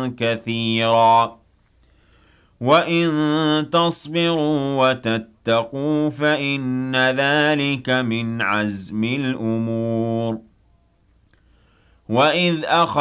كَثِيرًا وَإِن تَصْبِرُوا وَتَتَّقُوا فَإِنَّ ذَلِكَ مِنْ عَزْمِ الْأُمُورِ وَإِذْ